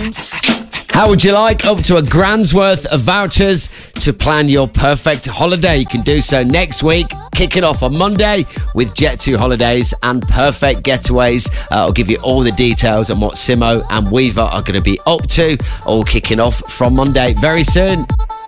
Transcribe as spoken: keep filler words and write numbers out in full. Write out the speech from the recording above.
pounds. How would you like up to a grand's worth of vouchers to plan your perfect holiday? You can do so next week, kicking off on Monday with Jet two Holidays and Perfect Getaways. Uh, I'll give you all the details on what Simo and Weaver are going to be up to, all kicking off from Monday very soon.